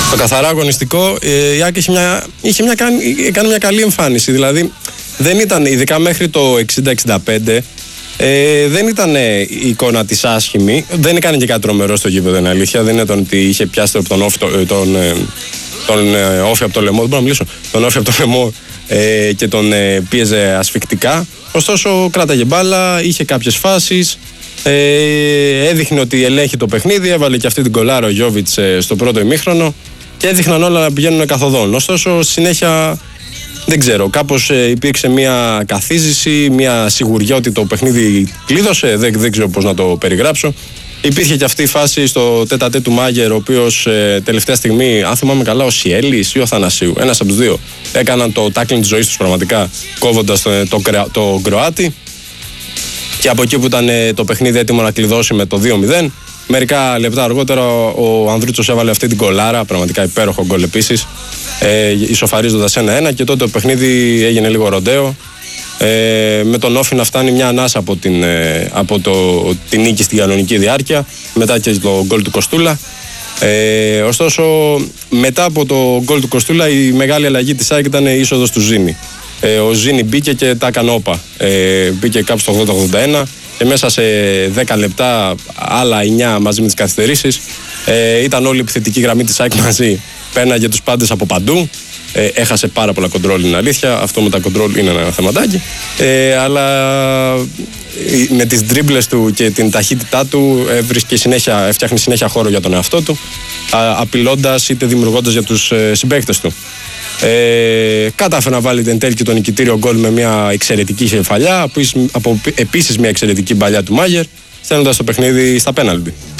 Το καθαρά αγωνιστικό, η ΑΕΚ έκανε μια καλή εμφάνιση. Δηλαδή δεν ήταν, ειδικά μέχρι το 60-65, δεν ήταν η εικόνα της άσχημη. Δεν έκανε και κάτι τρομερό στο γήπεδο, είναι αλήθεια. Δεν ήταν ότι είχε πιάσει τον όφι από το λαιμό. Δεν μπορώ να μιλήσω. Τον όφι από το λαιμό και τον πίεζε ασφικτικά. Ωστόσο, κράταγε μπάλα, είχε κάποιες φάσεις. Έδειχνε ότι ελέγχει το παιχνίδι. Έβαλε και αυτή την κολάρα ο Γιόβιτς στο πρώτο ημίχρονο. Και έδειχναν όλα να πηγαίνουν καθοδόν. Ωστόσο, συνέχεια. Δεν ξέρω, κάπως υπήρξε μια καθίζηση, μια σιγουριά ότι το παιχνίδι κλείδωσε, δεν ξέρω πώς να το περιγράψω. Υπήρχε και αυτή η φάση στο τέτα-τέ του Μάγερ, ο οποίος τελευταία στιγμή, αν θυμάμαι καλά, ο Σιέλης ή ο Θανασίου, ένας από τους δύο, έκαναν το τάκλινγκ της ζωής τους πραγματικά, κόβοντας το Κροάτι. Και από εκεί που ήταν το παιχνίδι έτοιμο να κλειδώσει με το 2-0, μερικά λεπτά αργότερα ο Ανδρούτσος έβαλε αυτή την κολάρα, πραγματικά υπέροχο γκολ επίσης, ισοφαρίζοντας 1-1, και τότε το παιχνίδι έγινε λίγο ροντέο, με τον Όφι να φτάνει μια ανάσα από την νίκη στην κανονική διάρκεια, μετά και το γκολ του Κοστούλα. Ωστόσο, μετά από το γκολ του Κοστούλα, η μεγάλη αλλαγή της ΑΕΚ ήταν η είσοδος του Ζήνη. Ο Ζήνη μπήκε και τα έκανε όπα. Μπήκε κάπου στο 80-81 και μέσα σε 10 λεπτά, άλλα 9 μαζί με τις καθυστερήσεις, ήταν όλη η επιθετική γραμμή της ΑΕΚ μαζί. Πέναγε τους πάντες από παντού. Έχασε πάρα πολλά κοντρόλ, είναι αλήθεια. Αυτό με τα κοντρόλ είναι ένα θεματάκι. Αλλά με τις ντρίμπλες του και την ταχύτητά του έφτιαχνε συνέχεια χώρο για τον εαυτό του, απειλώντας είτε δημιουργώντας για τους συμπαίκτες του. Κατάφερε να βάλει εν τέλει και τον νικητήριο γκολ με μια εξαιρετική κεφαλιά, επίσης μια εξαιρετική μπαλιά του Μάγερ, στέλνοντας το παιχνίδι στα πέναλτι.